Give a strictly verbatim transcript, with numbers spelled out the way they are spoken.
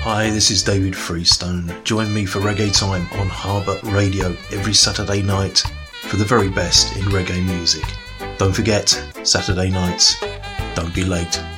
Hi, this is David Freestone. Join me for Reggae Time on Harbour Radio every Saturday night for the very best in reggae music. Don't forget, Saturday nights, don't be late.